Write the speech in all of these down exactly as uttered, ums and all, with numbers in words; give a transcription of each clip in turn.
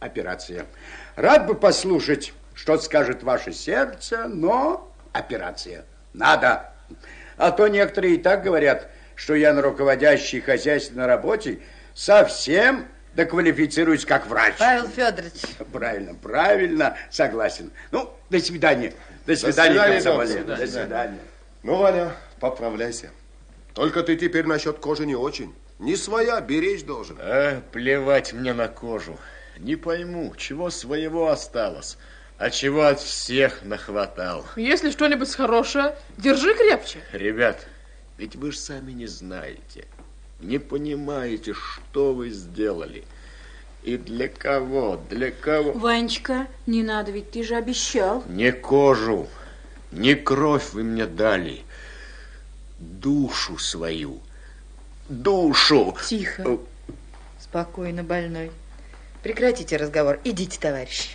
операция. Рад бы послушать, что скажет ваше сердце, но операция. Надо. А то некоторые и так говорят, что я на руководящей хозяйственной работе совсем доквалифицируюсь как врач. Павел Федорович. Правильно, правильно, согласен. Ну, до свидания. До свидания, до свидания. свидания. До свидания. Ну, Ваня, поправляйся. Только ты теперь насчет кожи не очень. Не своя, беречь должен. А, плевать мне на кожу. Не пойму, чего своего осталось, а чего от всех нахватал. Если что-нибудь хорошее, держи крепче. Ребят, ведь вы же сами не знаете, не понимаете, что вы сделали. И для кого, для кого... Ванечка, не надо, ведь ты же обещал. Не кожу, не кровь вы мне дали, душу свою, душу. Тихо, спокойно, больной. Прекратите разговор, идите, товарищи.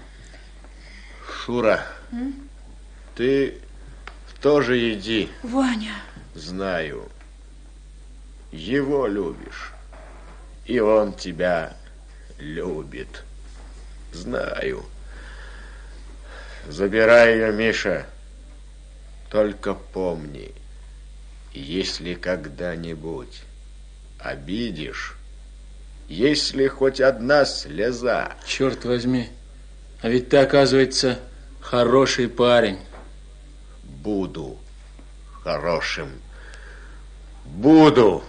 Шура, М? ты тоже иди. Ваня. Знаю, его любишь, и он тебя любит. Знаю. Забирай ее, Миша. Только помни, если когда-нибудь обидишь, если хоть одна слеза... Черт возьми, а ведь ты, оказывается, хороший парень. Буду хорошим. Буду.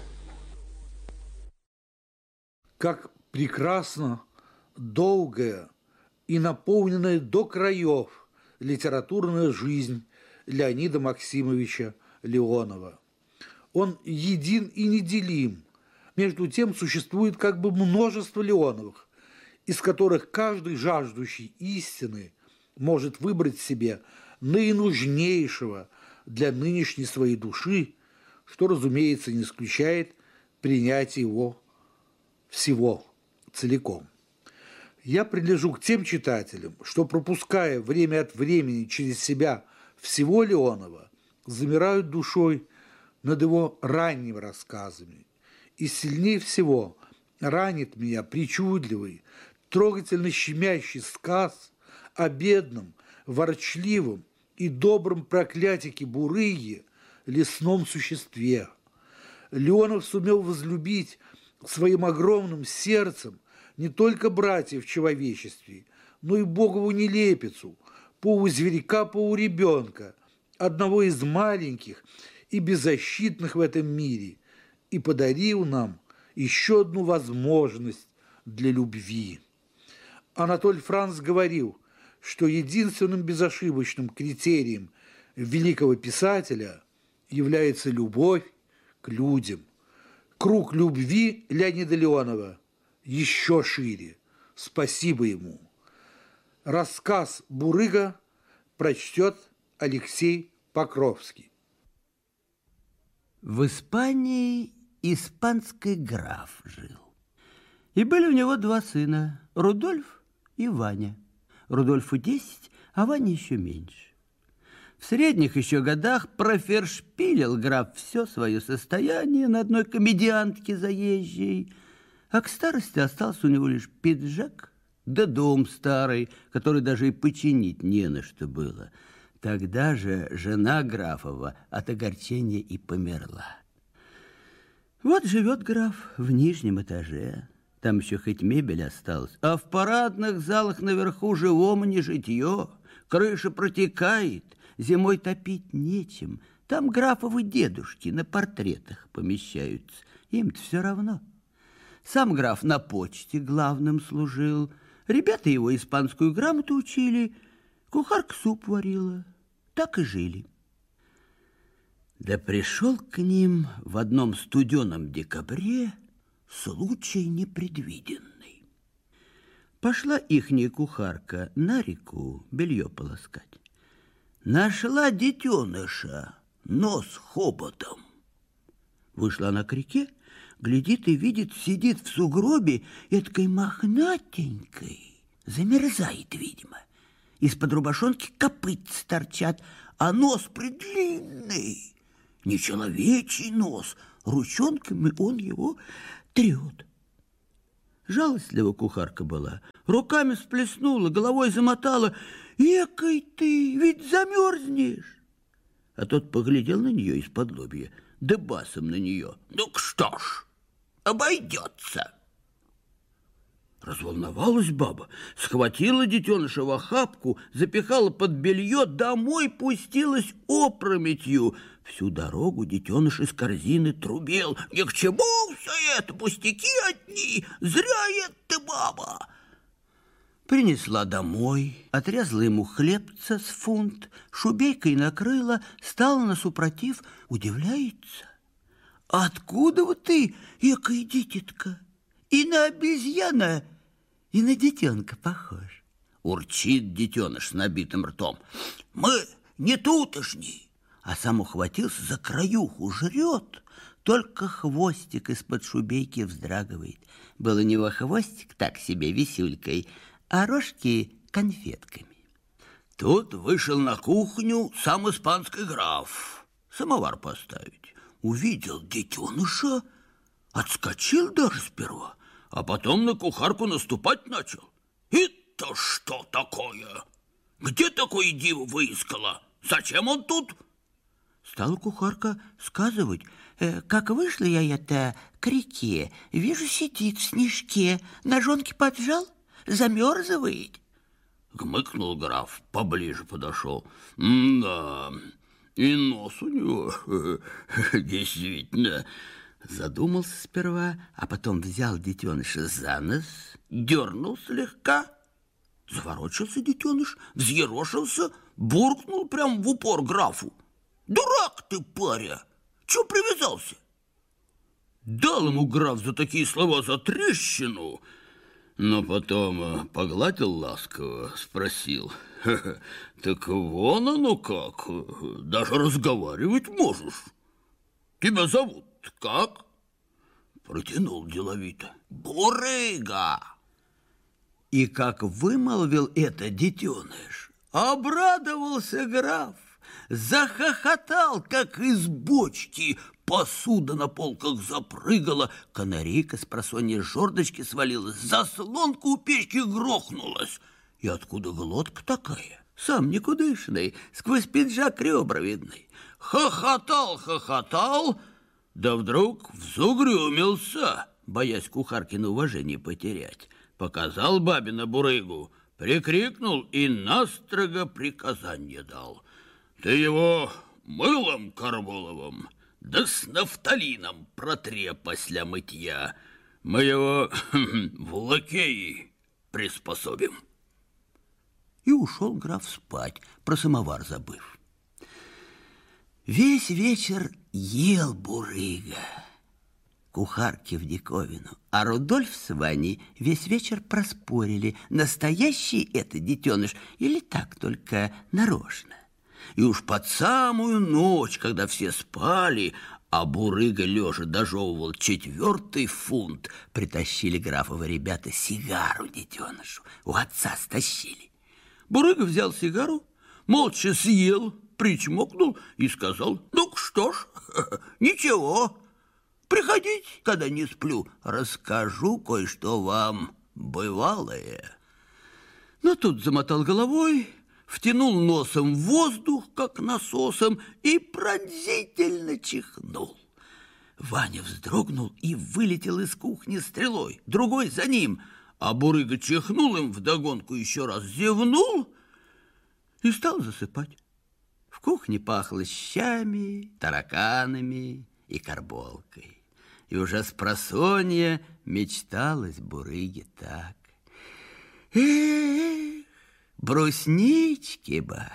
Как прекрасно, долгая и наполненная до краев литературная жизнь Леонида Максимовича Леонова. Он един и неделим. Между тем существует как бы множество Леоновых, из которых каждый жаждущий истины может выбрать себе наинужнейшего для нынешней своей души, что, разумеется, не исключает принятие его всего целиком. Я принадлежу к тем читателям, что, пропуская время от времени через себя всего Леонова, замирают душой над его ранними рассказами. И сильнее всего ранит меня причудливый, трогательно щемящий сказ о бедном, ворчливом и добром проклятике Бурыги, лесном существе. Леонов сумел возлюбить своим огромным сердцем не только братьев в человечестве, но и богову нелепицу, полузверяка, полуребенка, одного из маленьких и беззащитных в этом мире, и подарил нам еще одну возможность для любви. Анатоль Франц говорил, что единственным безошибочным критерием великого писателя является любовь к людям. Круг любви Леонида Леонова еще шире. Спасибо ему. Рассказ «Бурыга» прочтет Алексей Покровский. В Испании испанский граф жил. И были у него два сына, Рудольф и Ваня. Рудольфу десять, а Ваня еще меньше. В средних еще годах профершпилил граф все свое состояние на одной комедиантке заезжей, а к старости остался у него лишь пиджак да дом старый, который даже и починить не на что было. Тогда же жена графова от огорчения и померла. Вот живет граф в нижнем этаже. Там еще хоть мебель осталась, а в парадных залах наверху живому не житье. Крыша протекает, зимой топить нечем. Там графовы дедушки на портретах помещаются. Им-то все равно. Сам граф на почте главным служил. Ребята его испанскую грамоту учили. Кухарка суп варила. Так и жили. Да пришел к ним в одном студеном декабре случай непредвиденный. Пошла ихняя кухарка на реку белье полоскать. Нашла детеныша, нос хоботом. Вышла она к реке, глядит и видит, сидит в сугробе эткой мохнатенькой, замерзает, видимо. Из-под рубашонки копытца торчат, а нос предлинный, не человечий нос, ручонками он его трет. Жалостлива кухарка была. Руками сплеснула, головой замотала. «Экой ты, ведь замерзнешь!» А тот поглядел на нее из-под лобья, да басом на нее. «Ну что ж, обойдется!» Разволновалась баба, схватила детеныша в охапку, запихала под белье, домой пустилась опрометью. Всю дорогу детеныш из корзины трубел. «Ни к чему все это, пустяки одни, зря это, баба!» Принесла домой, отрезала ему хлебца с фунт, шубейкой накрыла, стала на супротив, удивляется. «Откуда вот ты, экая дитятка? И на обезьяна, и на детенка похож». Урчит детеныш с набитым ртом. «Мы не тутошни!» А сам ухватился за краюху, жрет. Только хвостик из-под шубейки вздрагивает. Был у него хвостик так себе висюлькой, а рожки конфетками. Тут вышел на кухню сам испанский граф самовар поставить. Увидел детеныша, отскочил даже сперва, а потом на кухарку наступать начал. «Это что такое? Где такое диво выискала? Зачем он тут?» Стала кухарка сказывать. «Э, как вышла я это к реке, вижу, сидит в снежке, ножонки поджал, замерзывает». Гмыкнул граф, поближе подошел. «Да, и нос у него действительно». Задумался сперва, а потом взял детеныша за нос, дернул слегка. Заворочился детеныш, взъерошился, буркнул прямо в упор графу. «Дурак ты, паря! Чего привязался?» Дал ему граф за такие слова за трещину, но потом погладил ласково, спросил: «Так вон оно как, даже разговаривать можешь. Тебя зовут как?» Протянул деловито: «Бурыга». И как вымолвил это детеныш, обрадовался граф, захохотал, как из бочки, посуда на полках запрыгала, канарейка с просонья жердочки свалилась, заслонка у печки грохнулась. И откуда глотка такая? Сам никудышный, сквозь пиджак ребра видный. Хохотал, хохотал, да вдруг взугрюмился, боясь кухаркино уважение потерять. Показал бабе на бурыгу, прикрикнул и настрого приказание дал: «Ты его мылом карболовым, да с нафталином протре после мытья. Мы его в лакеи приспособим». И ушел граф спать, про самовар забыв. Весь вечер ел бурыга, кухарки в диковину, а Рудольф с Ваней весь вечер проспорили, настоящий это детеныш или так только нарочно. И уж под самую ночь, когда все спали, а бурыга лежа дожевывал четвертый фунт, притащили графовы ребята сигару детенышу, у отца стащили. Бурыга взял сигару, молча съел, причмокнул и сказал: «Ну что ж, ничего, приходите, когда не сплю, расскажу кое-что вам бывалое». Но тут замотал головой, втянул носом в воздух, как насосом, и пронзительно чихнул. Ваня вздрогнул и вылетел из кухни стрелой, другой за ним, а бурыга чихнул им вдогонку, еще раз зевнул и стал засыпать. В кухне пахло щами, тараканами и карболкой. И уже с просонья мечталось бурыге так: «Эх, бруснички бы!»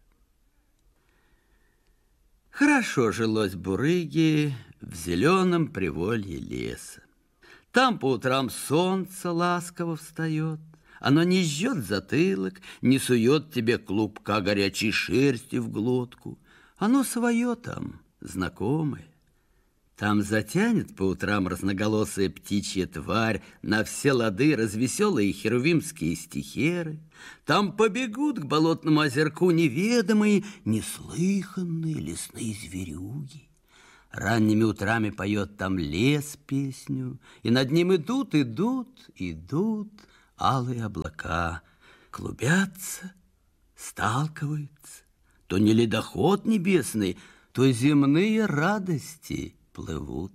Хорошо жилось бурыге в зеленом приволье леса. Там по утрам солнце ласково встает, оно не жжет затылок, не сует тебе клубка горячей шерсти в глотку. Оно свое там, знакомое. Там затянет по утрам разноголосая птичья тварь на все лады развеселые херувимские стихеры. Там побегут к болотному озерку неведомые, неслыханные лесные зверюги. Ранними утрами поет там лес песню, и над ним идут, идут, идут алые облака, клубятся, сталкиваются. То не ледоход небесный, то земные радости плывут.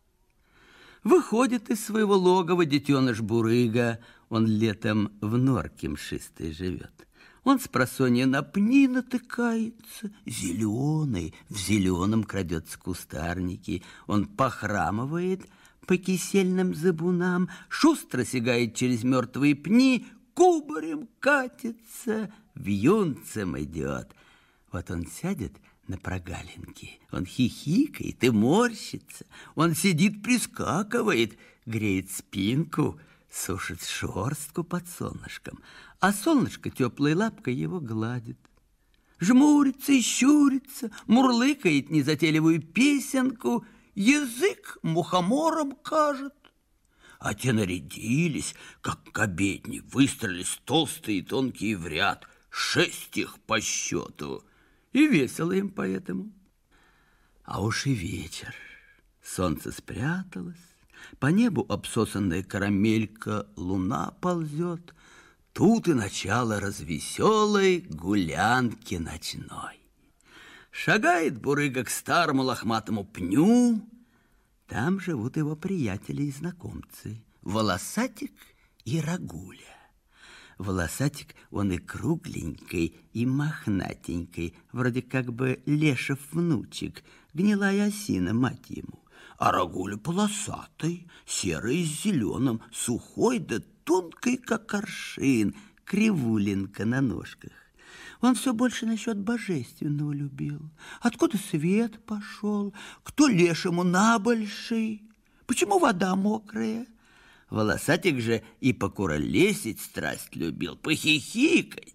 Выходит из своего логова детеныш Бурыга, он летом в норке мшистой живет. Он с просонья на пни натыкается, зеленый, в зеленом крадется кустарники. Он похрамывает по кисельным забунам, шустро сигает через мертвые пни, кубарем катится, вьюнцем идет. Вот он сядет на прогалинке, он хихикает и морщится, он сидит, прискакивает, греет спинку, сушит шерстку под солнышком, а солнышко теплой лапкой его гладит. Жмурится и щурится, мурлыкает незатейливую песенку, язык мухомором кажет. А те нарядились, как к обедне, выстроились толстые и тонкие в ряд, шесть их по счету, и весело им поэтому. А уж и вечер, солнце спряталось, по небу обсосанная карамелька, луна ползет. Тут и начало развеселой гулянки ночной. Шагает Бурыга к старому лохматому пню. Там живут его приятели и знакомцы, Волосатик и Рагуля. Волосатик, он и кругленький, и мохнатенький, вроде как бы Лешев внучек, гнилая осина, мать ему. А Рагуля полосатый, серый с зеленым, сухой да тонкий, как аршин, кривуленька на ножках. Он все больше насчет божественного любил. Откуда свет пошел? Кто лешему набольший? Почему вода мокрая? Волосатик же и покуролесить страсть любил, похихикать.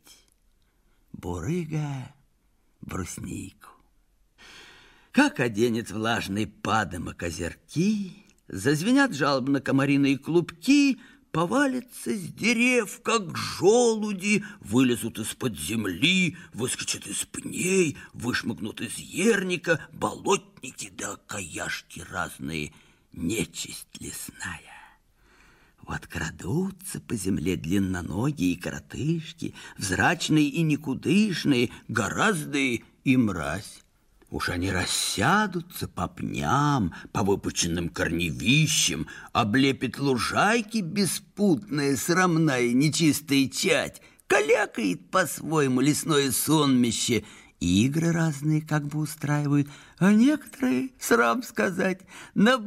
Бурыга бруснику. Как оденет влажный падомок озерки, зазвенят жалобно комариные клубки, повалятся с дерев, как желуди, вылезут из-под земли, выскочат из пней, вышмыгнут из ерника, болотники да каяшки разные, нечисть лесная. Вот крадутся по земле длинноногие и коротышки, взрачные и никудышные, гораздые и мразь. Уж они рассядутся по пням, по выпученным корневищам, облепит лужайки беспутная, срамная, нечистая чать, калякает по-своему лесное сонмище, игры разные как бы устраивают, а некоторые, срам сказать, на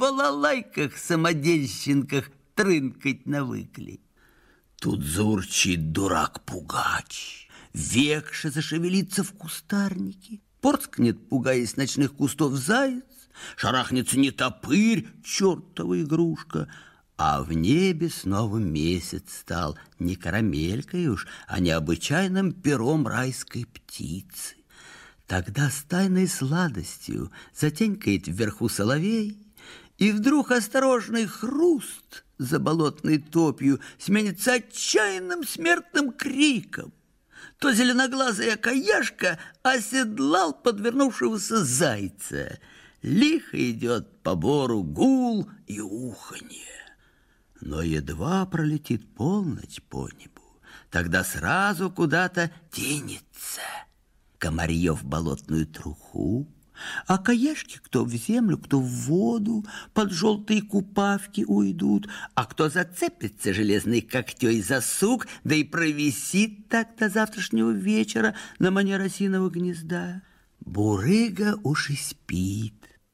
балалайках-самодельщинках трынкать навыкли. Тут заурчит дурак-пугач, векше зашевелится в кустарнике, порскнет, пугаясь ночных кустов, заяц, шарахнется нетопырь, чертова игрушка, а в небе снова месяц стал не карамелькой уж, а необычайным пером райской птицы. Тогда с тайной сладостью затенькает вверху соловей, и вдруг осторожный хруст за болотной топью сменится отчаянным смертным криком. То зеленоглазый окаяшка оседлал подвернувшегося зайца. Лихо идет по бору гул и уханье. Но едва пролетит полночь по небу, тогда сразу куда-то денется. Комарье в болотную труху, а каяшки кто в землю, кто в воду, под желтые купавки уйдут, а кто зацепится железной когтей за сук, да и провисит так до завтрашнего вечера на манер осиного гнезда. Бурыга уж и спит.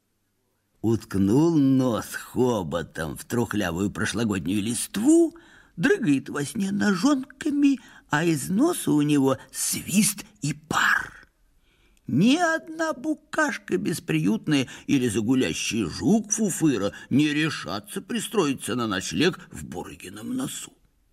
Уткнул нос хоботом в трухлявую прошлогоднюю листву, дрыгает во сне ножонками, а из носа у него свист и пар. Ни одна букашка бесприютная или загулящий жук-фуфыра не решатся пристроиться на ночлег в Бурыгином носу.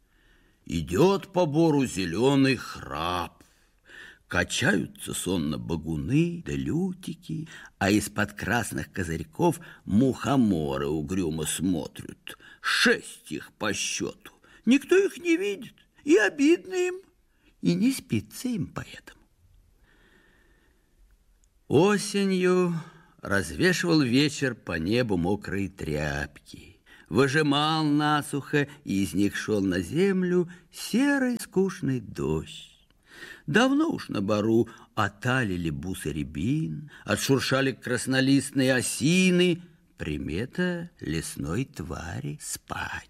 Идет по бору зеленый храп, качаются сонно багуны да лютики, а из-под красных козырьков мухоморы угрюмо смотрят. Шесть их по счету. Никто их не видит, и обидно им, и не спится им поэтому. Осенью развешивал вечер по небу мокрые тряпки, выжимал насухо, и из них шел на землю серый скучный дождь. Давно уж на бару оталили бусы рябин, отшуршали краснолистные осины, примета лесной твари спать.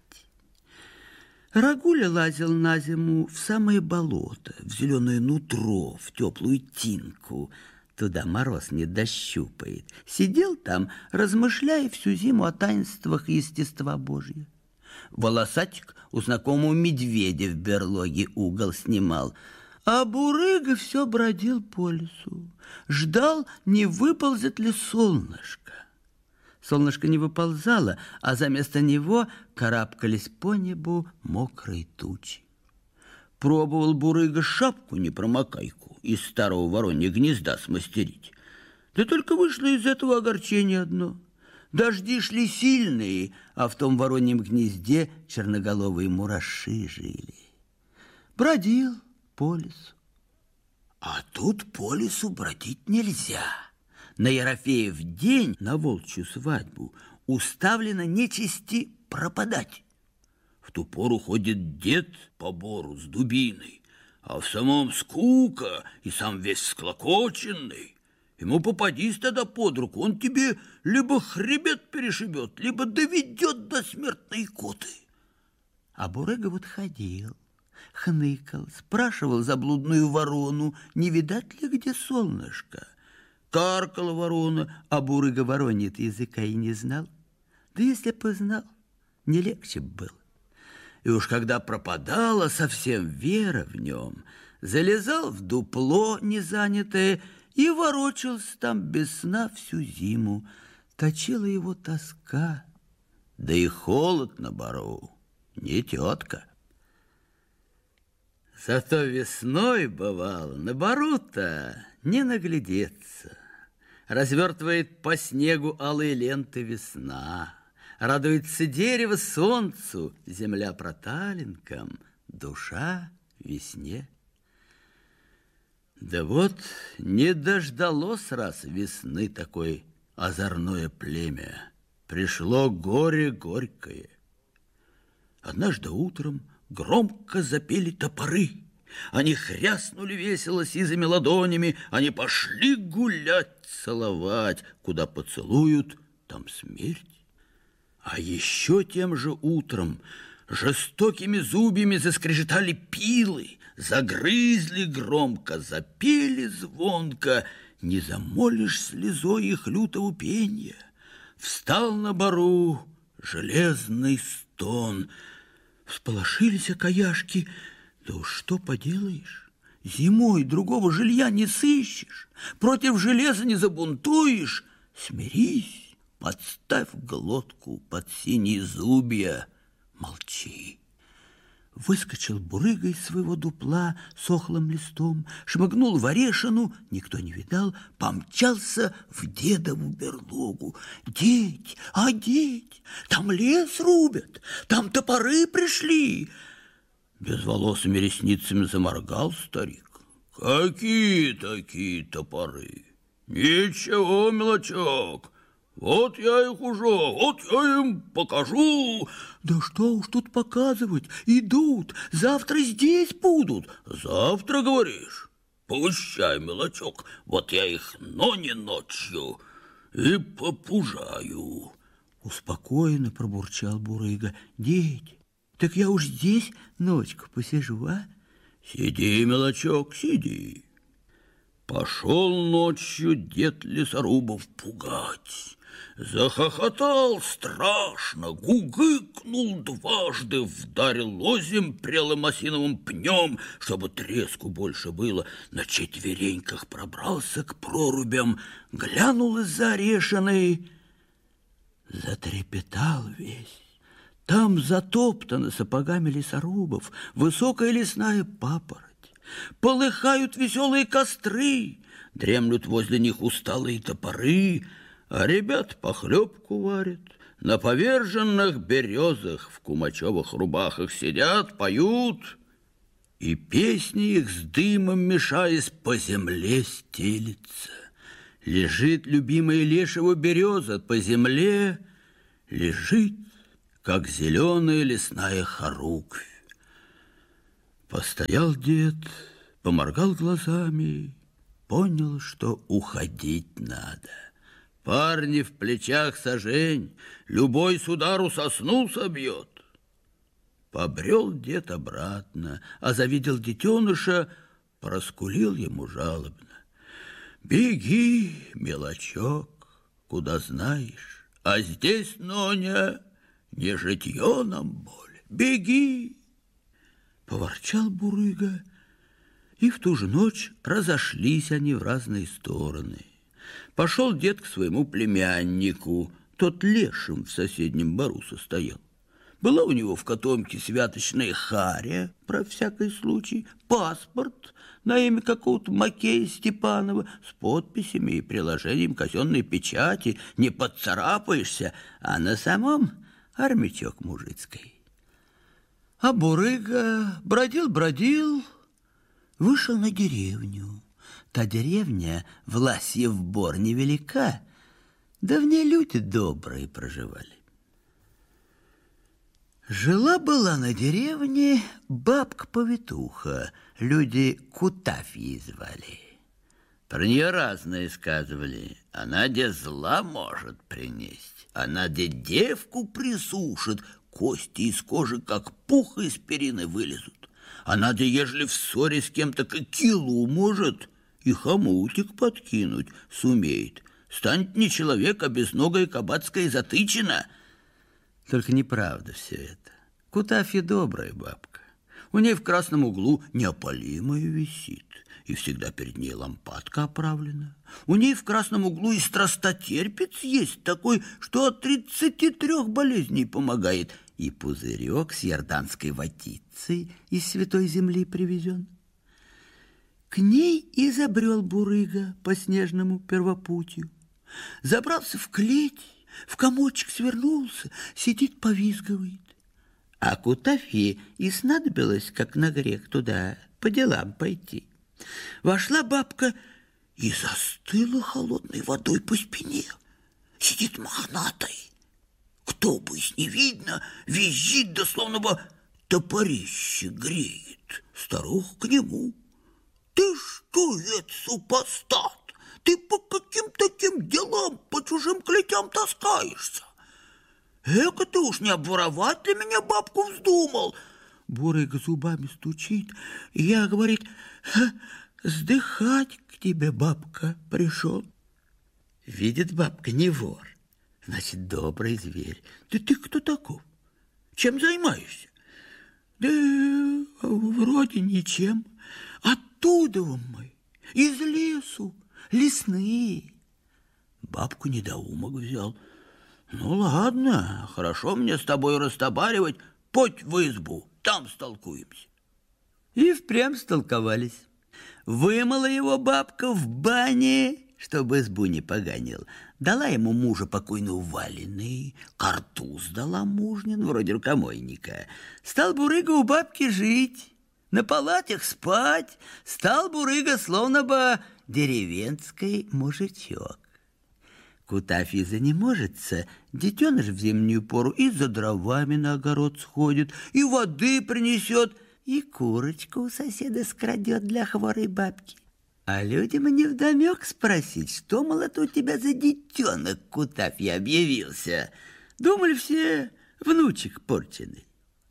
Рагуля лазил на зиму в самое болото, в зеленое нутро, в теплую тинку. Туда мороз не дощупает. Сидел там, размышляя всю зиму о таинствах естества Божьего. Волосатик у знакомого медведя в берлоге угол снимал, а Бурыга все бродил по лесу, ждал, не выползет ли солнышко. Солнышко не выползало, а заместо него карабкались по небу мокрые тучи. Пробовал Бурыга шапку непромокайку из старого вороньего гнезда смастерить. Да только вышло из этого огорчение одно. Дожди шли сильные, а в том вороньем гнезде черноголовые мураши жили. Бродил по лесу. А тут по лесу бродить нельзя. На Ерофеев день, на волчью свадьбу, уставлено нечисти пропадать. В ту пору ходит дед по бору с дубиной, а в самом скука и сам весь склокоченный. Ему попадись тогда под руку, он тебе либо хребет перешибет, либо доведет до смертной коты. А Бурыга вот ходил, хныкал, спрашивал заблудную ворону, не видать ли где солнышко. Каркала ворона, а Бурыга вороньего языка и не знал. Да если бы знал, не легче бы было. И уж когда пропадала совсем вера в нем, залезал в дупло незанятое и ворочался там без сна всю зиму. Точила его тоска, да и холод на бару не тетка. Зато весной, бывало, на бару-то не наглядеться. Развертывает по снегу алые ленты весна. Радуется дерево солнцу, земля проталинкам, душа весне. Да вот не дождалось раз весны такой озорное племя. Пришло горе горькое. Однажды утром громко запели топоры. Они хряснули весело сизыми ладонями, они пошли гулять, целовать. Куда поцелуют, там смерть. А еще тем же утром жестокими зубьями заскрежетали пилы, загрызли громко, запели звонко. Не замолишь слезой их лютого пенья. Встал на бару железный стон. Всполошились окаяшки. Да уж что поделаешь, зимой другого жилья не сыщешь, против железа не забунтуешь. Смирись, подставь глотку под синие зубья, молчи. Выскочил Бурыга из своего дупла с охлым листом, шмыгнул в орешину, никто не видал, помчался в дедову берлогу. Деть, а деть, там лес рубят, там топоры пришли. Безволосыми ресницами заморгал старик. Какие такие топоры? Ничего, мелочок. Вот я их уже, вот я им покажу. Да что уж тут показывать, идут, завтра здесь будут. Завтра, говоришь? Пущай, мелочок, вот я их, но не ночью, и попужаю. Успокоенно пробурчал Бурыга. Деть, так я уж здесь ночку посижу, а? Сиди, мелочок, сиди. Пошел ночью дед лесорубов пугать. Захохотал страшно, гугыкнул дважды, вдарил озим прелым осиновым пнем, чтобы треску больше было. На четвереньках пробрался к прорубям, глянул из-за орешины, затрепетал весь. Там затоптано сапогами лесорубов высокая лесная папороть. Полыхают веселые костры, дремлют возле них усталые топоры, а ребят похлебку варят. На поверженных березах в кумачевых рубахах сидят, поют, и песни их с дымом, мешаясь, по земле стелится. Лежит любимая Лешего береза по земле, лежит, как зеленая лесная хоруквь. Постоял дед, поморгал глазами, понял, что уходить надо. Парни в плечах сажень, любой с удару сосну собьет. Побрел дед обратно, а завидел детеныша, проскулил ему жалобно: «Беги, мелочок, куда знаешь, а здесь, Ноня, не житье нам боль. Беги!» Поворчал Бурыга, и в ту же ночь разошлись они в разные стороны. Пошел дед к своему племяннику, тот лешим в соседнем бару состоял. Была у него в котомке святочная харя, про всякий случай, паспорт на имя какого-то Макея Степанова с подписями и приложением казенной печати. Не подцарапаешься, а на самом армячок мужицкой. А Бурыга бродил-бродил, вышел на деревню. Та деревня в Ласьев Бор невелика, да в ней люди добрые проживали. Жила-была на деревне бабка-повитуха, люди Кутафьей звали. Про нее разное сказывали. Она де зла может принести, она де девку присушит, кости из кожи, как пух из перины, вылезут. Она де, ежели в ссоре с кем-то килу может, и хомутик подкинуть сумеет. Станет не человек, а безногая кабацкая затычина. Только неправда все это. Кутафья добрая бабка. У ней в красном углу неопалимая висит, и всегда перед ней лампадка оправлена. У ней в красном углу и страстотерпец есть такой, что от тридцати трех болезней помогает, и пузырек с ярданской водицей из святой земли привезен. К ней и забрел Бурыга по снежному первопутью. Забрался в клеть, в комочек свернулся, сидит, повизгивает. А Кутафье и снадобилось, как на грех, туда по делам пойти. Вошла бабка и застыла холодной водой по спине. Сидит мохнатой. Кто бы с не видно, визжит, да словно бы топорище греет. Старуха к нему: «Ты что, это супостат? Ты по каким таким делам, по чужим клетям таскаешься? Эка ты уж не обворовать ли меня бабку вздумал?» Бурыга зубами стучит. Я, говорит, сдыхать к тебе, бабка, пришел. Видит бабка, не вор, значит, добрый зверь. Да ты кто таков? Чем занимаешься? Да вроде ничем. Оттуда мы, из лесу, лесные. Бабку недоумок взял. Ну, ладно, хорошо мне с тобой растобаривать, подь в избу, там столкуемся. И впрямь столковались. Вымыла его бабка в бане, чтобы избу не поганил. Дала ему мужа покойного валеный, картуз дала мужнин, вроде рукомойника. Стал Бурыга у бабки жить, на палатях спать. Стал Бурыга словно бы деревенский мужичок. Кутафья занеможется, детеныш в зимнюю пору и за дровами на огород сходит, и воды принесет, и курочку у соседа скрадет для хворой бабки. А людям невдомек спросить, что, мол, это у тебя за детенок Кутафья объявился. Думали все, внучек порченый.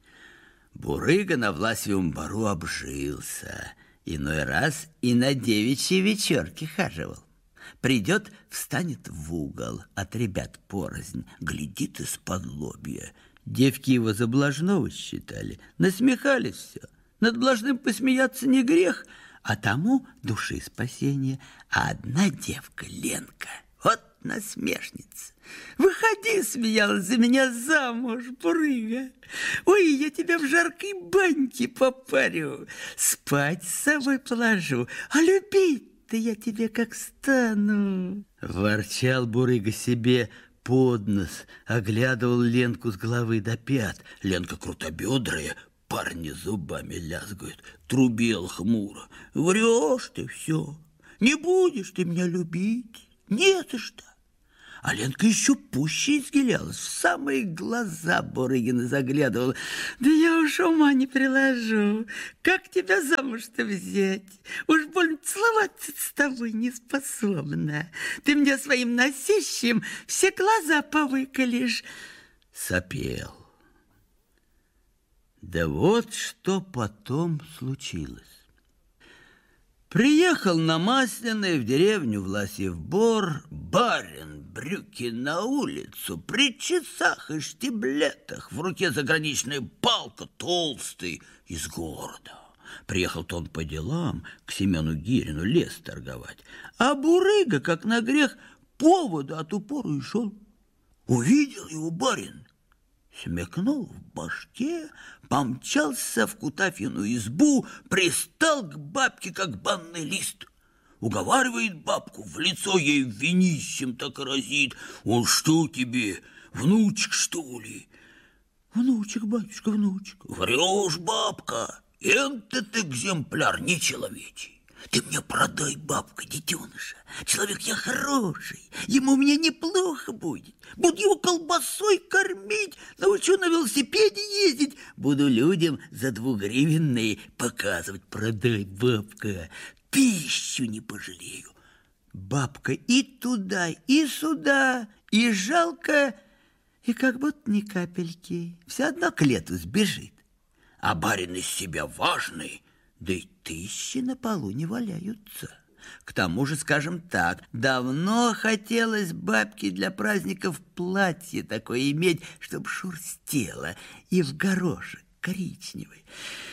Бурыга на Власьевом бару обжился, иной раз и на девичьи вечерки хаживал. Придет, встанет в угол, от ребят порознь, глядит из-под лобья. Девки его за блажного считали, насмехались все. Над блажным посмеяться не грех, а тому души спасение. А одна девка, Ленка, вот насмешница. Выходи, смеялась, за меня замуж, Бурыга. Ой, я тебя в жаркой баньке попарю, спать с собой положу, а любить да я тебе как стану. Ворчал Бурыга себе под нос, оглядывал Ленку с головы до пят. Ленка крутобедрая, парни зубами лязгают, трубел хмуро. Врешь ты все, не будешь ты меня любить. Не за что. А Ленка еще пуще изгилялась, в самые глаза Бурыгина заглядывала. Да я уж ума не приложу, как тебя замуж-то взять? Уж больно целоваться с тобой не способна. Ты мне своим носищем все глаза повыколешь. Сопел. Да вот что потом случилось. Приехал на Масляное в деревню Власьев Бор, барин, брюки на улицу, при часах и штиблетах, в руке заграничная палка, толстый, из города. Приехал-то он по делам к Семену Гирину лес торговать, а Бурыга, как на грех, повода от упору и шел. Увидел его барин, смекнул в башке, помчался в Кутафьину избу, пристал к бабке, как банный лист. Уговаривает бабку, в лицо ей винищем так и разит. Он что тебе, внучек, что ли? Внучек, батюшка, внучек. Врешь, бабка, этот экземпляр не человечий. Ты мне продай, бабка, детеныша. Человек я хороший, ему у меня неплохо будет. Буду его колбасой кормить, научу на велосипеде ездить. Буду людям за двугривенные показывать. Продай, бабка, пищу не пожалею. Бабка и туда, и сюда, и жалко, и как будто ни капельки. Все одно к лету сбежит. А барин из себя важный, да и тысячи на полу не валяются. К тому же, скажем так, давно хотелось бабке для праздников платье такое иметь, чтоб шурстело и в горошек коричневый.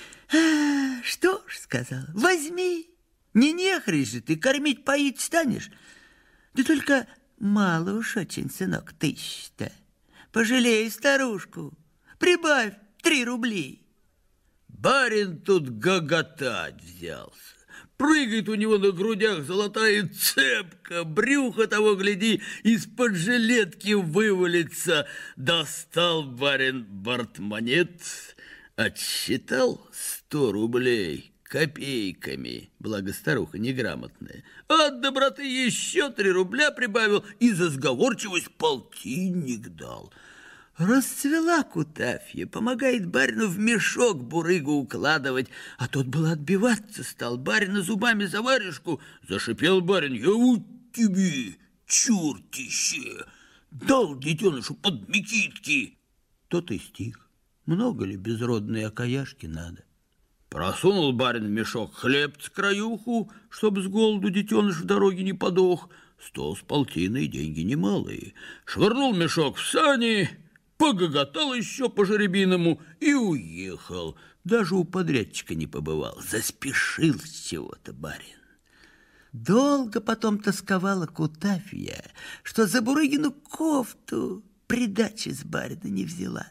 А, что ж, сказала, возьми. Не нехрей же ты, кормить, поить станешь. Да только мало уж очень, сынок, тысяч-то. Пожалей старушку, прибавь три рублей. Барин тут гоготать взялся. Прыгает у него на грудях золотая цепка, брюхо того, гляди, из-под жилетки вывалится. Достал барин бортмонет, отсчитал сто рублей копейками, благо старуха неграмотная. От доброты еще три рубля прибавил и за сговорчивость полтинник дал. Расцвела Кутафья, помогает барину в мешок Бурыгу укладывать, а тот был отбиваться стал, барина зубами за варежку. Зашипел барин: я вот тебе, чертище, дал детенышу под мекитки. Тот и стих. Много ли безродной окаяшки надо? Просунул барин в мешок хлебц-краюху, чтоб с голоду детеныш в дороге не подох. Сто с полтиной, деньги немалые. Швырнул мешок в сани, погоготал еще по-жеребиному и уехал. Даже у подрядчика не побывал. Заспешил с чего-то барин. Долго потом тосковала Кутафья, что за Бурыгину кофту придачи с барина не взяла.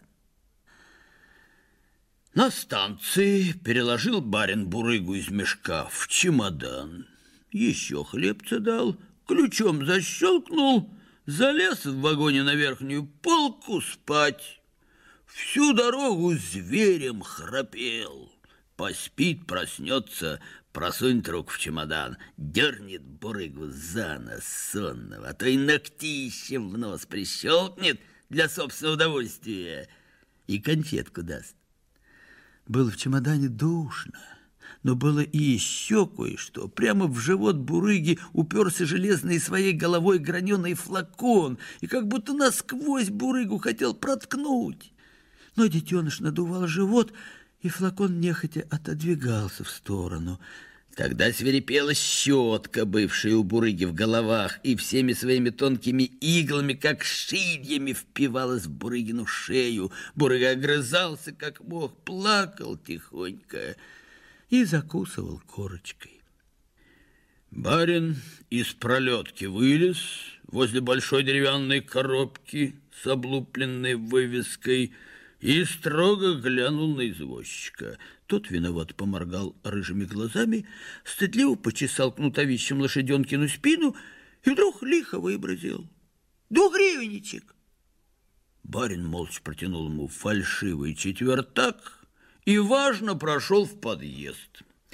На станции переложил барин Бурыгу из мешка в чемодан. Еще хлебца дал, ключом защелкнул, залез в вагоне на верхнюю полку спать. Всю дорогу зверем храпел. Поспит, проснется, просунет руку в чемодан, дернет Бурыгу за нос сонного, а то и ногтищем в нос прищелкнет для собственного удовольствия и конфетку даст. Было в чемодане душно, но было и еще кое-что. Прямо в живот Бурыги уперся железной своей головой граненый флакон и как будто насквозь Бурыгу хотел проткнуть. Но детеныш надувал живот, и флакон нехотя отодвигался в сторону. Тогда свирепела щетка, бывшая у Бурыги в головах, и всеми своими тонкими иглами, как шильями, впивалась в Бурыгину шею. Бурыга огрызался, как мог, плакал тихонько и закусывал корочкой. Барин из пролетки вылез возле большой деревянной коробки с облупленной вывеской и строго глянул на извозчика. Тот виноват поморгал рыжими глазами, стыдливо почесал кнутовищем лошаденкину спину и вдруг лихо выбросил: двугривенничек. Барин молча протянул ему фальшивый четвертак и важно прошел в подъезд.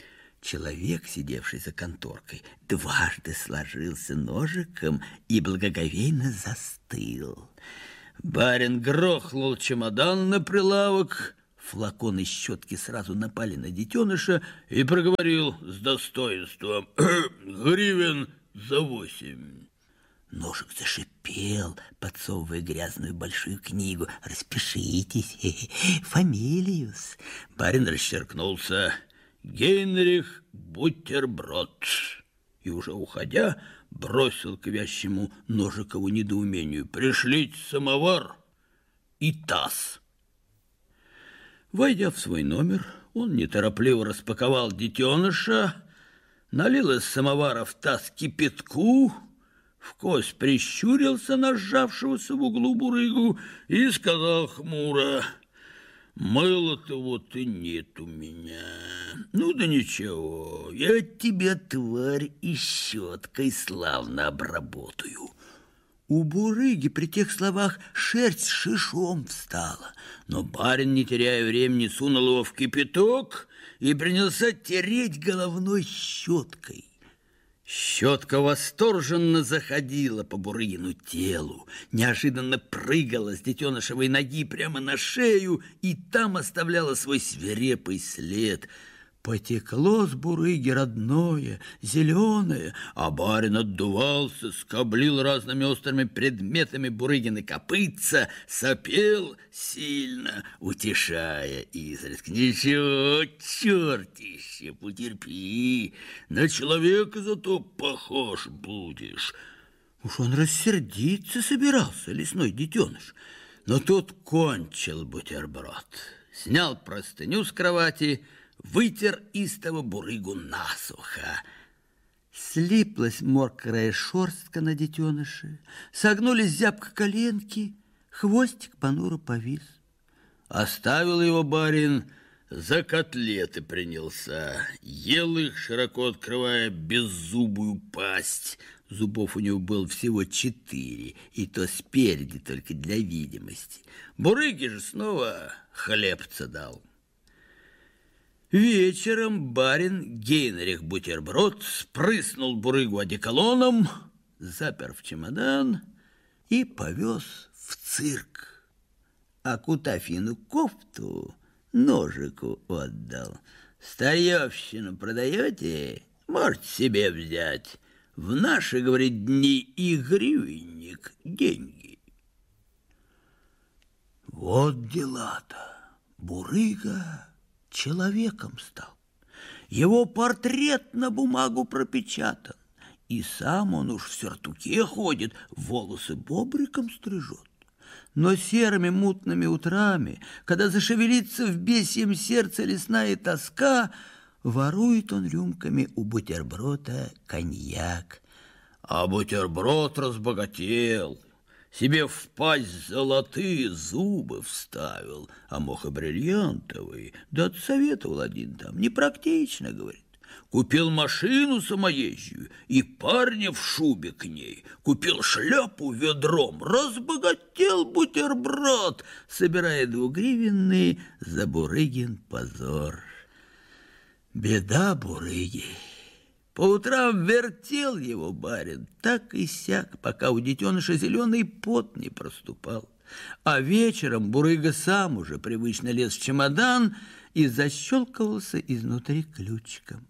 Человек, сидевший за конторкой, дважды сложился ножиком и благоговейно застыл. Барин грохнул чемодан на прилавок, флакон и щетки сразу напали на детеныша и проговорил с достоинством: гривен за восемь. Ножик зашипел, подсовывая грязную большую книгу. «Распишитесь, фамилию-с». Барин расчеркнулся: Генрих Бутерброд. И уже уходя, бросил к вящему Ножикову недоумению: пришлите самовар и таз. Войдя в свой номер, он неторопливо распаковал детеныша, налил из самовара в таз кипятку, вкось прищурился на сжавшегося в углу бурыгу и сказал хмуро: мыла-то вот и нет у меня. Ну да ничего, я тебя, тварь, и щеткой славно обработаю. У бурыги при тех словах шерсть шишом встала, но барин, не теряя времени, сунул его в кипяток и принялся тереть головной щеткой. Щетка восторженно заходила по Бурыгину телу, неожиданно прыгала с детенышевой ноги прямо на шею и там оставляла свой свирепый след. Потекло с Бурыги родное, зеленое, а барин отдувался, скоблил разными острыми предметами Бурыгины копытца, сопел сильно, утешая изредка: ничего, чертище, потерпи, на человека зато похож будешь. Уж он рассердиться собирался, лесной детеныш, но тот кончил бутерброд, снял простыню с кровати, вытер истово Бурыгу насухо. Слиплась мокрая шерстка на детеныше, согнулись зябко коленки, хвостик понуро повис. Оставил его барин, за котлеты принялся, ел их, широко открывая беззубую пасть. Зубов у него было всего четыре, и то спереди только для видимости. Бурыге же снова хлебца дал. Вечером барин Генрих Бутерброд спрыснул Бурыгу одеколоном, запер в чемодан и повез в цирк. А Кутафину кофту Ножику отдал. Старьевщину продаете? Можете себе взять. В наши, говорит, дни и гривенник деньги. Вот дела-то. Бурыга человеком стал. Его портрет на бумагу пропечатан, и сам он уж в сюртуке ходит, волосы бобриком стрижет. Но серыми мутными утрами, когда зашевелится в бесьем сердце лесная тоска, ворует он рюмками у бутерброда коньяк. А бутерброд разбогател, себе в пасть золотые зубы вставил, а мох и бриллиантовый, да отсоветовал один там, непрактично, говорит. Купил машину самоезжую и парня в шубе к ней, купил шляпу ведром, разбогател бутерброд, собирая двугривенный за Бурыгин позор. Беда Бурыги. По утрам вертел его барин так и сяк, пока у детеныша зеленый пот не проступал. А вечером Бурыга сам уже привычно лез в чемодан и защелкивался изнутри ключиком.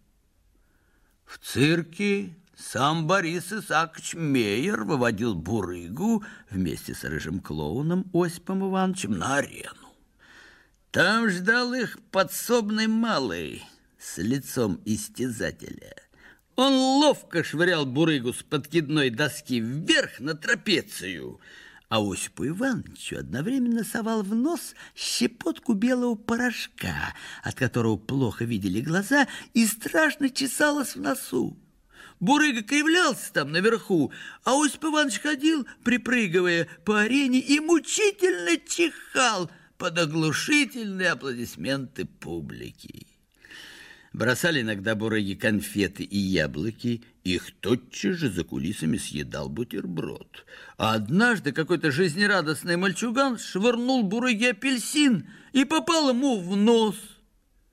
В цирке сам Борис Исаакович Мейер выводил Бурыгу вместе с рыжим клоуном Осипом Ивановичем на арену. Там ждал их подсобный малый с лицом истязателя. Он ловко швырял Бурыгу с подкидной доски вверх на трапецию, а Осипу Ивановичу одновременно совал в нос щепотку белого порошка, от которого плохо видели глаза, и страшно чесалось в носу. Бурыга кривлялся там наверху, а Осип Иванович ходил, припрыгивая по арене, и мучительно чихал под оглушительные аплодисменты публики. Бросали иногда Бурыге конфеты и яблоки, их тотчас же за кулисами съедал бутерброд. А однажды какой-то жизнерадостный мальчуган швырнул Бурыге апельсин и попал ему в нос.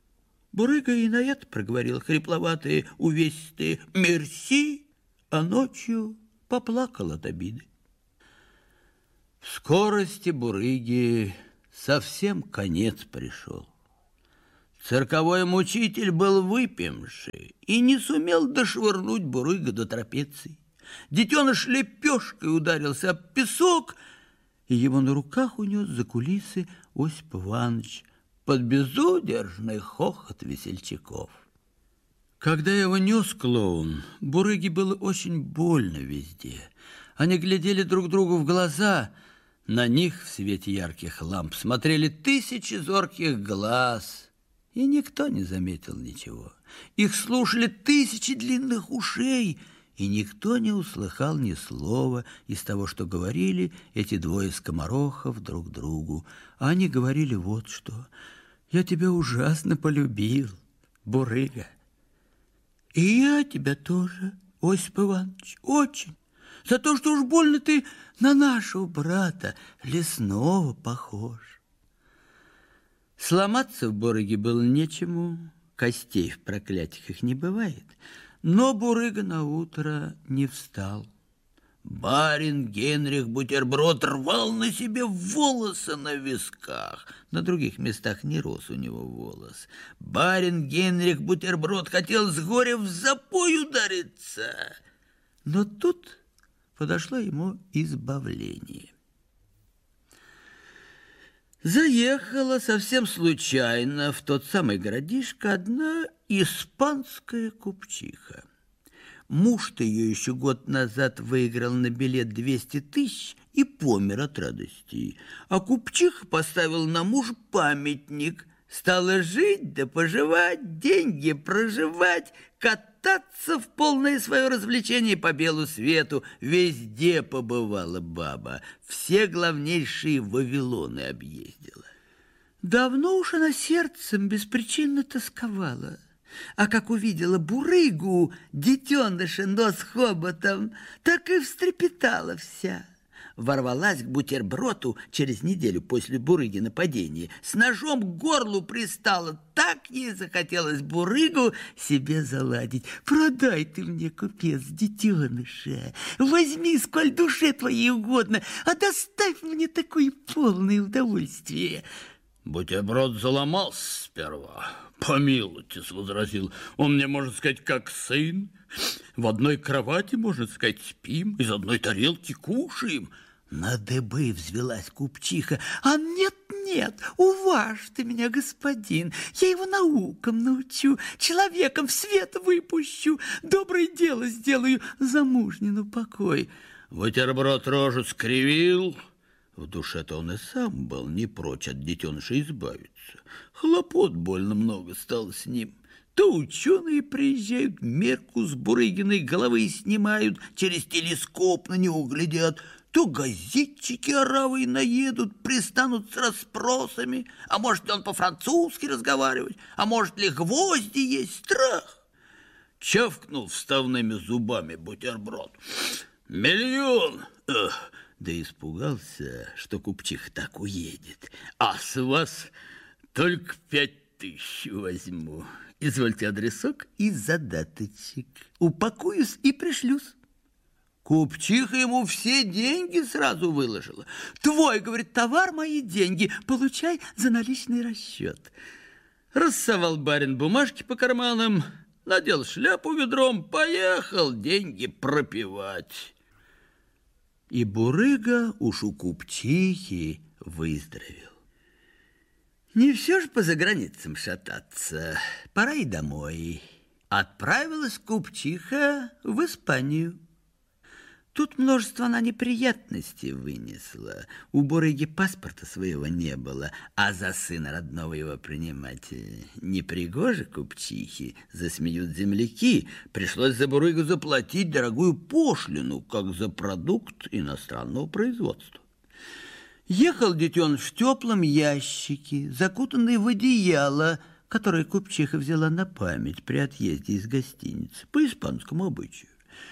Бурыга и на это проговорил хрипловатые, увесистые «мерси», а ночью поплакал от обиды. В скорости Бурыги совсем конец пришел. Цирковой мучитель был выпивший и не сумел дошвырнуть Бурыга до трапеции. Детеныш лепешкой ударился об песок, и его на руках унес за кулисы Осип Иванович под безудержный хохот весельчаков. Когда его нес клоун, Бурыге было очень больно везде. Они глядели друг другу в глаза. На них в свете ярких ламп смотрели тысячи зорких глаз, и никто не заметил ничего. Их слушали тысячи длинных ушей, и никто не услыхал ни слова из того, что говорили эти двое скоморохов друг другу. А они говорили вот что: «Я тебя ужасно полюбил, Бурыга». «И я тебя тоже, Осип Иванович, очень. За то, что уж больно ты на нашего брата лесного похож». Сломаться в Бурыге было нечему, костей в проклятиях не бывает. Но Бурыга наутро не встал. Барин Генрих Бутерброд рвал на себе волосы на висках. На других местах не рос у него волос. Барин Генрих Бутерброд хотел с горя в запой удариться. Но тут подошло ему избавление. Заехала совсем случайно в тот самый городишко одна испанская купчиха. Муж-то ее еще год назад выиграл на билет двести тысяч и помер от радости. А купчиха поставила на мужа памятник. Стала жить да поживать, деньги проживать, кататься в полное свое развлечение по белу свету. Везде побывала баба, все главнейшие Вавилоны объездила. Давно уж она сердцем беспричинно тосковала. А как увидела Бурыгу, детеныша, но с хоботом, так и встрепетала вся. Ворвалась к Бутерброду через неделю после Бурыги нападения. С ножом к горлу пристала. Так ей захотелось Бурыгу себе заладить. «Продай ты мне, купец, детеныша. Возьми, сколь душе твоей угодно, а доставь мне такое полное удовольствие». Бутерброд заломался сперва. «Помилуйтесь», — возразил, — «он мне, можно сказать, как сын. В одной кровати, можно сказать, спим, из одной тарелки кушаем». На дыбы взвелась купчиха. «А нет-нет, уважь ты меня, господин, я его наукам научу, человеком в свет выпущу, доброе дело сделаю, замужнину покой». Бутерброд рожу скривил. В душе-то он и сам был не прочь от детеныша избавиться. Хлопот больно много стало с ним. То ученые приезжают, мерку с Бурыгиной головы снимают, через телескоп на него глядят, то газетчики оравой наедут, пристанут с расспросами. А может ли он по-французски разговаривать? А может ли гвозди есть? Страх! Чавкнул вставными зубами Бутерброд. «Миллион!» Эх, да испугался, что купчиха так уедет. «А с вас только пять тысяч возьму. Извольте адресок и задаточек. Упакуюсь и пришлюсь». Купчиха ему все деньги сразу выложила. «Твой, — говорит, — товар, мои деньги, получай за наличный расчет». Рассовал барин бумажки по карманам, надел шляпу ведром, поехал деньги пропивать. И Бурыга уж у купчихи выздоровел. Не все ж по заграницам шататься, пора и домой. Отправилась купчиха в Испанию. Тут множество она неприятностей вынесла. У Бурыги паспорта своего не было, а за сына родного его принимать непригоже купчихи, засмеют земляки. Пришлось за Бурыгу заплатить дорогую пошлину, как за продукт иностранного производства. Ехал детеныш в теплом ящике, закутанный в одеяло, которое купчиха взяла на память при отъезде из гостиницы, по испанскому обычаю.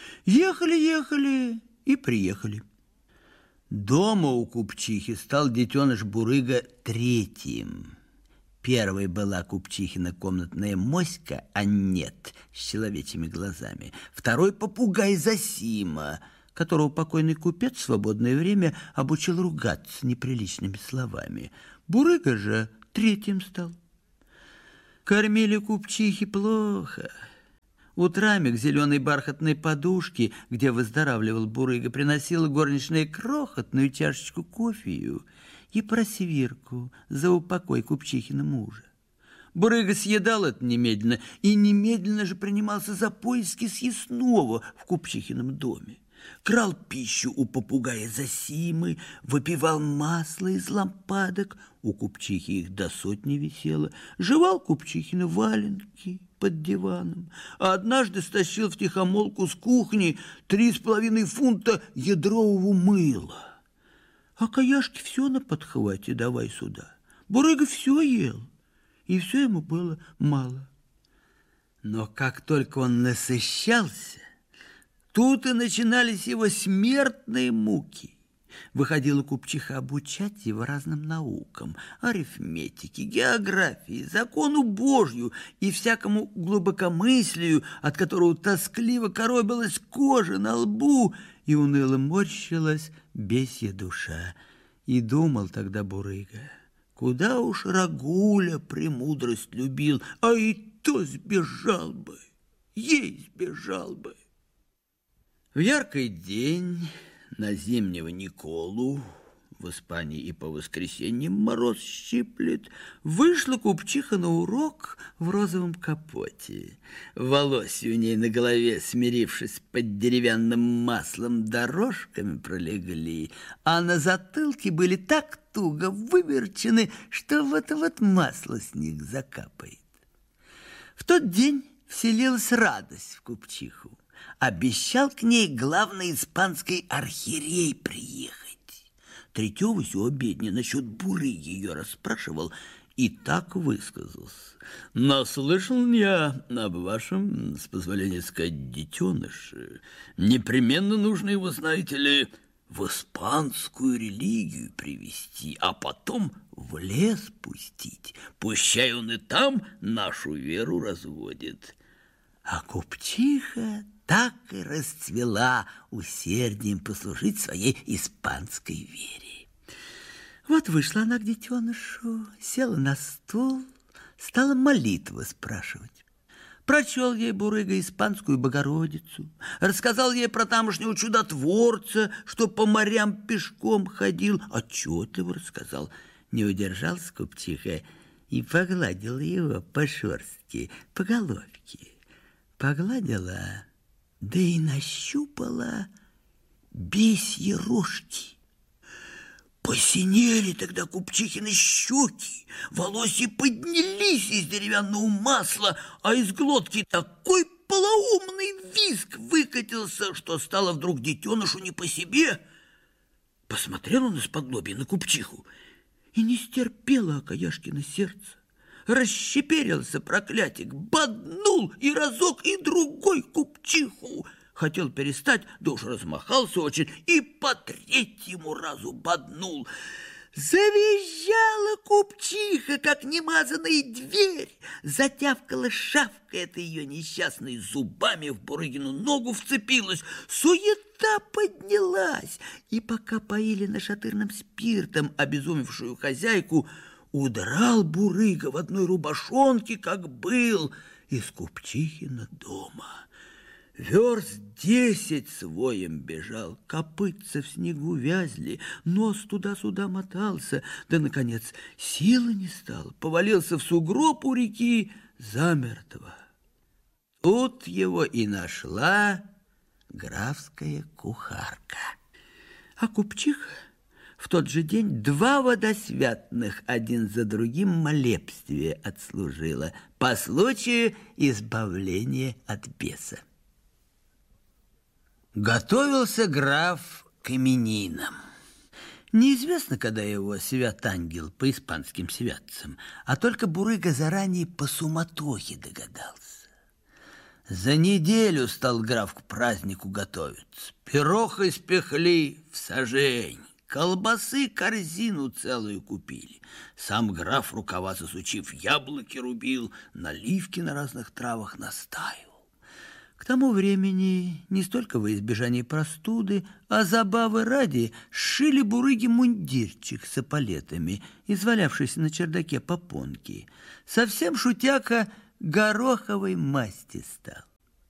Ехали-ехали и приехали. Дома у купчихи стал детеныш Бурыга третьим. Первой была купчихина комнатная моська Аннет с человечьими глазами. Второй попугай Зосима, которого покойный купец в свободное время обучил ругаться неприличными словами. Бурыга же третьим стал. Кормили купчихи плохо. Утрами к зеленой бархатной подушке, где выздоравливал Бурыга, приносила горничная крохотную чашечку кофею и просвирку за упокой купчихина мужа. Бурыга съедал это немедленно и немедленно же принимался за поиски съестного в купчихином доме. Крал пищу у попугая Зосимы, выпивал масло из лампадок, у купчихи их до сотни висело, жевал купчихины валенки под диваном, а однажды стащил втихомолку с кухни три с половиной фунта ядрового мыла. А Каяшке все на подхвате давай сюда. Бурыга все ел, и все ему было мало. Но как только он насыщался, тут и начинались его смертные муки. Выходила купчиха обучать его разным наукам, арифметике, географии, закону Божью и всякому глубокомыслию, от которого тоскливо коробилась кожа на лбу и уныло морщилась бесья душа. И думал тогда Бурыга, куда уж Рагуля премудрость любил, а и то сбежал бы, ей сбежал бы. В яркий день на зимнего Николу, в Испании и по воскресеньям мороз щиплет, вышла купчиха на урок в розовом капоте. Волосы у ней на голове, смирившись под деревянным маслом, дорожками пролегли, а на затылке были так туго выверчены, что вот-вот масло с них закапает. В тот день вселилась радость в купчиху. Обещал к ней главный испанский архиерей приехать. Третьего обедня насчет Бурыги ее расспрашивал и так высказался. Наслышал я об вашем, с позволения сказать, детеныше. Непременно нужно его, знаете ли, в испанскую религию привести, а потом в лес пустить. Пущай он и там нашу веру разводит. А купчиха так и расцвела усердием послужить своей испанской вере. Вот вышла она к детенышу, села на стул, стала молитву спрашивать. Прочел ей Бурыга испанскую Богородицу, рассказал ей про тамошнего чудотворца, что по морям пешком ходил, отчетливо рассказал. Не удержался купчиха и погладила его по шерстке, по головке. Погладила, да и нащупала бесьи рожки. Посинели тогда купчихины щеки, волосы поднялись из деревянного масла, а из глотки такой полоумный визг выкатился, что стало вдруг детенышу не по себе. Посмотрел он из-под-лобья на купчиху и не стерпело Акаяшкино сердце. Расщеперился проклятик, боднул и разок, и другой купчиху. Хотел перестать, да уж размахался очень и по третьему разу боднул. Завизжала купчиха, как немазанная дверь. Затявкала шавка эта ее несчастной, зубами в Бурыгину ногу вцепилась. Суета поднялась, и пока поили нашатырным спиртом обезумевшую хозяйку, удрал Бурыга в одной рубашонке, как был, из купчихина дома. Верст десять своим бежал, копытца в снегу вязли, нос туда-сюда мотался, да, наконец, силы не стал, повалился в сугроб у реки замертво. Тут его и нашла графская кухарка. А купчиха в тот же день два водосвятных один за другим молебствие отслужила по случаю избавления от беса. Готовился граф к именинам. Неизвестно, когда его свят ангел по испанским святцам, а только Бурыга заранее по суматохе догадался. За неделю стал граф к празднику готовиться. Пирог испекли в сажень, колбасы корзину целую купили. Сам граф, рукава засучив, яблоки рубил, наливки на разных травах настаивал. К тому времени не столько во избежание простуды, а забавы ради сшили бурыги мундирчик с эполетами, извалявшийся на чердаке попонки. Совсем шутяка гороховой масти стал.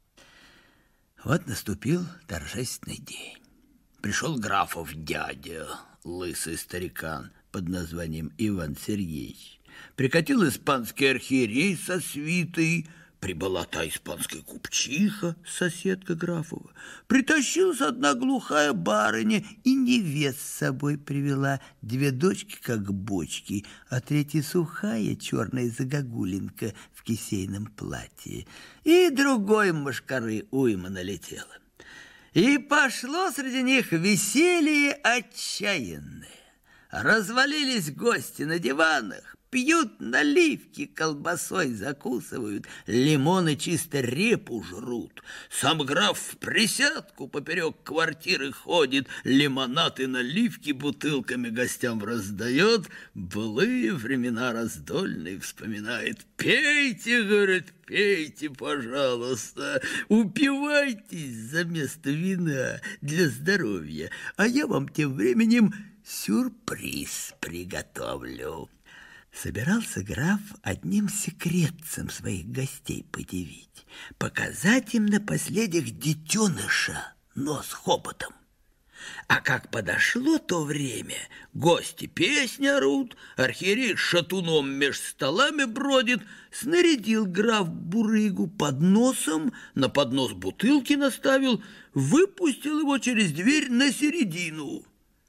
Вот наступил торжественный день. Пришел графов дядя, лысый старикан под названием Иван Сергеевич. Прикатил испанский архиерей со свитой. Прибыла та испанская купчиха, соседка графова. Притащилась одна глухая барыня и невест с собой привела. Две дочки, как бочки, а третья сухая черная загогулинка в кисейном платье. И другой мошкары уйма налетела. И пошло среди них веселье отчаянное. Развалились гости на диванах, пьют наливки, колбасой закусывают, лимоны чисто репу жрут. Сам граф в присядку поперек квартиры ходит, лимонад и наливки бутылками гостям раздает, былые времена раздольные вспоминает. «Пейте, — говорит, — пейте, пожалуйста, упивайтесь за место вина для здоровья, а я вам тем временем сюрприз приготовлю». Собирался граф одним секретцем своих гостей подивить, показать им напоследок детеныша, но с хоботом. А как подошло то время, гости песни орут, архиерей с шатуном меж столами бродит, снарядил граф бурыгу подносом, на поднос бутылки наставил, выпустил его через дверь на середину.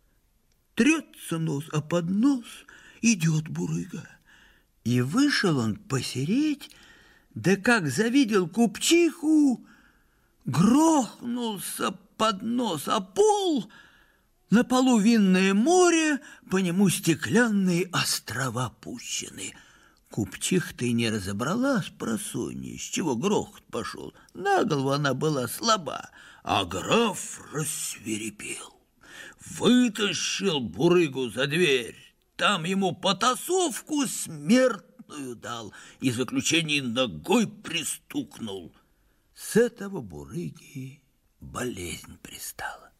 Трется нос о поднос, идет бурыга. И вышел он посереть, да как завидел купчиху, грохнулся под нос о пол, на полу винное море, по нему стеклянные острова пущены. Купчиха-то и не разобралась просонья, с чего грохот пошел. На голову она была слаба, а граф рассвирепел. Вытащил бурыгу за дверь, там ему потасовку смертную дал и в заключении ногой пристукнул. С этого бурыги болезнь пристала.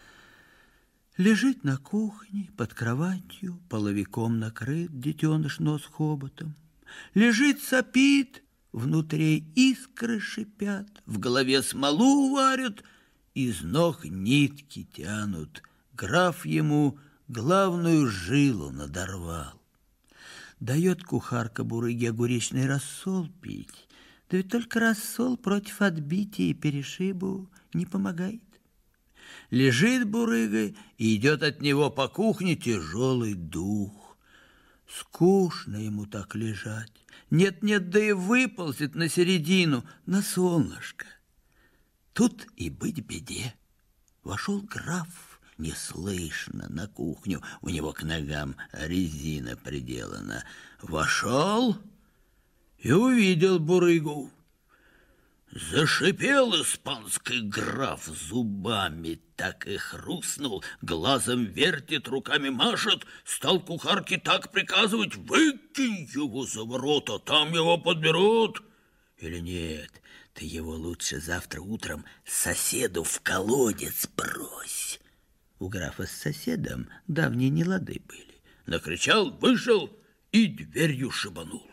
Лежит на кухне под кроватью, половиком накрыт детеныш нос хоботом. Лежит, сопит, внутри искры шипят, в голове смолу варят, из ног нитки тянут. Граф ему главную жилу надорвал. Дает кухарка бурыге огуречный рассол пить, да ведь только рассол против отбития и перешибу не помогает. Лежит бурыга, и идет от него по кухне тяжелый дух. Скучно ему так лежать. Нет-нет, да и выползет на середину, на солнышко. Тут и быть беде. Вошел граф неслышно на кухню, у него к ногам резина приделана. Вошел и увидел бурыгу. Зашипел испанский граф зубами, так и хрустнул, глазом вертит, руками машет, стал кухарке так приказывать: выкинь его за ворота, там его подберут. Или нет, ты его лучше завтра утром соседу в колодец брось. У графа с соседом давние нелады были. Накричал, вышел и дверью шибанул.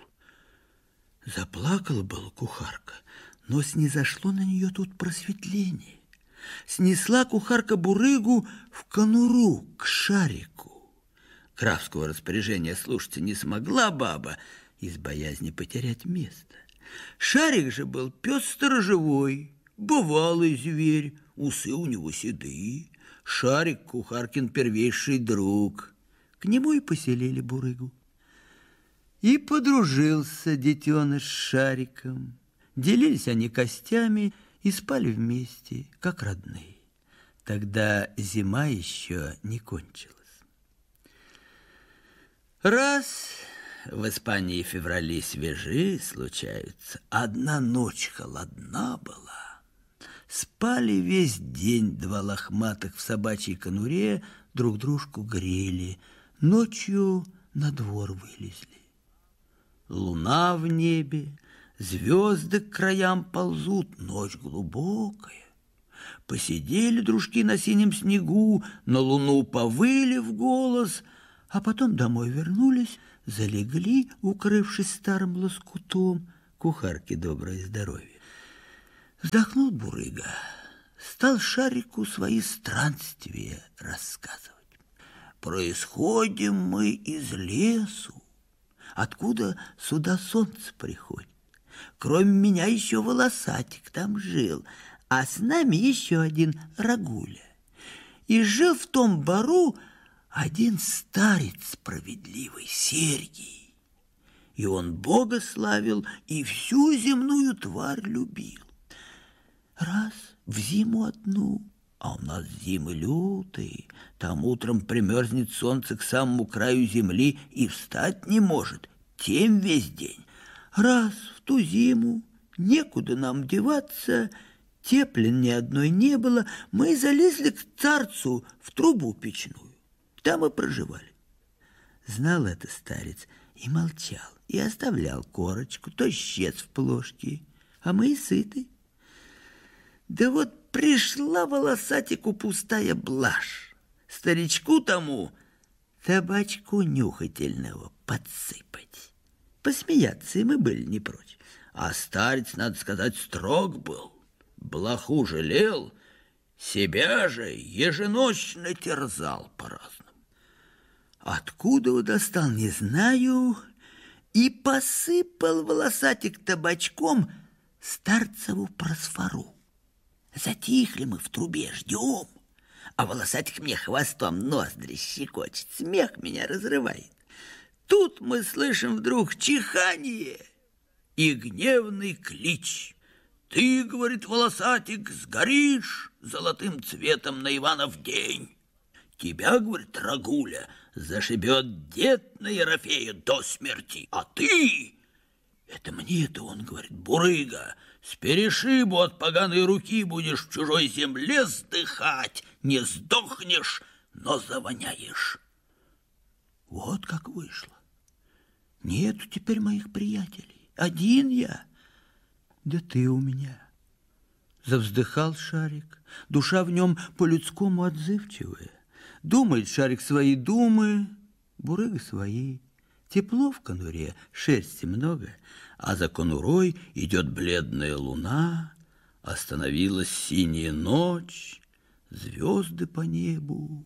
Заплакала была кухарка, но снизошло на нее тут просветление. Снесла кухарка бурыгу в конуру к Шарику. Графского распоряжения слушаться не смогла баба из боязни потерять место. Шарик же был пес сторожевой, бывалый зверь, усы у него седые. Шарик кухаркин первейший друг. К нему и поселили бурыгу. И подружился детеныш с Шариком. Делились они костями и спали вместе, как родные. Тогда зима еще не кончилась. Раз в Испании феврали свежи случаются, одна ночь холодна была. Спали весь день два лохматых в собачьей конуре, друг дружку грели. Ночью на двор вылезли. Луна в небе, звезды к краям ползут, ночь глубокая. Посидели дружки на синем снегу, на луну повыли в голос, а потом домой вернулись, залегли, укрывшись старым лоскутом. Кухарке доброе здоровье. Вздохнул Бурыга, стал Шарику свои странствия рассказывать. Происходим мы из лесу, откуда сюда солнце приходит. Кроме меня еще волосатик там жил, а с нами еще один Рагуля. И жил в том бару один старец справедливый, Сергий. И он Бога славил и всю земную тварь любил. Раз в зиму одну, а у нас зимы лютые, там утром примерзнет солнце к самому краю земли и встать не может, тем весь день. Раз в ту зиму некуда нам деваться, теплен ни одной не было, мы залезли к царцу в трубу печную, там и проживали. Знал это старец и молчал, и оставлял корочку, то щец в плошке, а мы и сыты. Да вот пришла волосатику пустая блажь, старичку тому табачку нюхательного подсыпать. Посмеяться и мы были не прочь. А старец, надо сказать, строг был, блоху жалел, себя же еженочно терзал по-разному. Откуда он достал, не знаю, и посыпал волосатик табачком старцеву просфору. Затихли мы в трубе, ждем, а волосатик мне хвостом ноздри щекочет, смех меня разрывает. Тут мы слышим вдруг чихание и гневный клич. Ты, говорит волосатик, сгоришь золотым цветом на Иванов день. Тебя, говорит Рагуля, зашибет дед на Ерофея до смерти, а ты... Это мне-то, он говорит, Бурыга, с перешибу от поганой руки будешь в чужой земле сдыхать, не сдохнешь, но завоняешь. Вот как вышло. Нету теперь моих приятелей, один я, да ты у меня. Завздыхал Шарик, душа в нем по-людскому отзывчивая. Думает Шарик свои думы, Бурыга свои. Тепло в конуре, шерсти много, а за конурой идет бледная луна, остановилась синяя ночь, звезды по небу,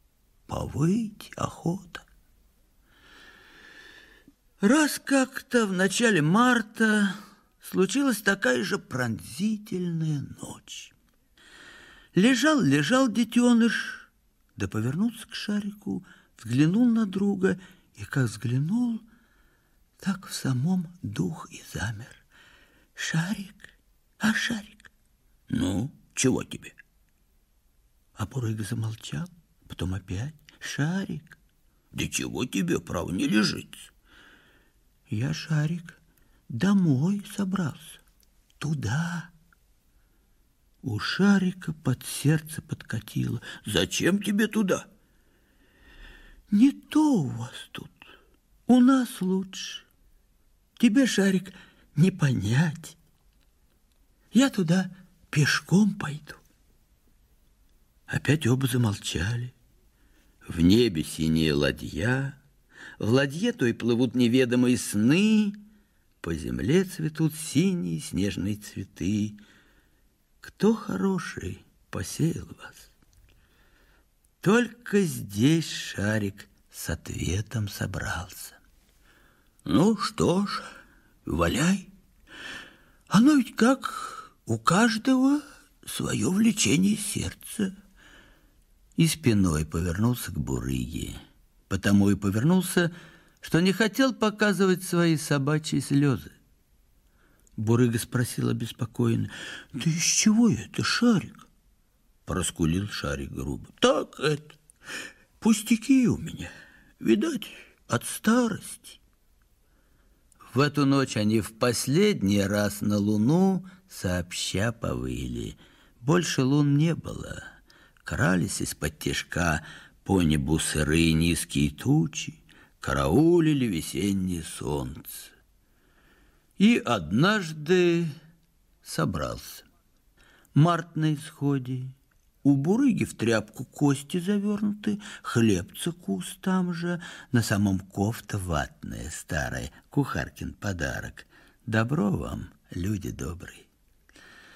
повыть охота. Раз как-то в начале марта случилась такая же пронзительная ночь. Лежал, лежал детеныш, да повернулся к Шарику, взглянул на друга и как взглянул, так в самом дух и замер. Шарик, а Шарик? Ну, чего тебе? А Бурыга замолчал, потом опять. Шарик. Да чего тебе, право, не лежится? Я, Шарик, домой собрался, туда. У Шарика под сердце подкатило. Зачем тебе туда? Не то у вас тут, у нас лучше. Тебе, Шарик, не понять. Я туда пешком пойду. Опять оба замолчали. В небе синяя ладья, в ладье той плывут неведомые сны, по земле цветут синие снежные цветы. Кто хороший посеял вас? Только здесь Шарик с ответом собрался. Ну что ж, валяй. Оно ведь как у каждого свое влечение сердца. И спиной повернулся к Бурыге. Потому и повернулся, что не хотел показывать свои собачьи слезы. Бурыга спросил обеспокоенно: «Да из чего это, Шарик?» Проскулил Шарик грубо. «Так это, пустяки у меня, видать, от старости». В эту ночь они в последний раз на луну сообща повыли. Больше лун не было. Крались из-под тишка по небу сырые низкие тучи, караулили весеннее солнце. И однажды собрался. Март на исходе. У бурыги в тряпку кости завернуты, хлебца кус там же, на самом кофта ватная старая, кухаркин подарок. Добро вам, люди добрые.